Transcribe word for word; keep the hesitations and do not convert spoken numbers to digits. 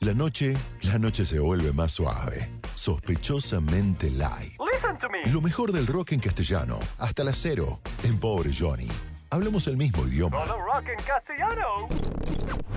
La noche, la noche se vuelve más suave, sospechosamente light. Listen to me. Lo mejor del rock en castellano, hasta las cero, en Pobre Johnny. Hablamos el mismo idioma. Solo rock en castellano.